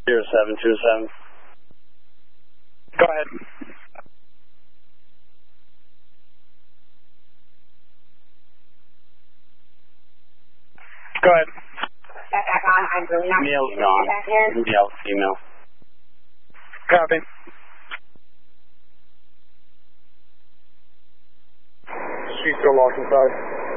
0727. Go ahead. Go ahead. Male's gone. Male, female. Copy. She's still locked inside.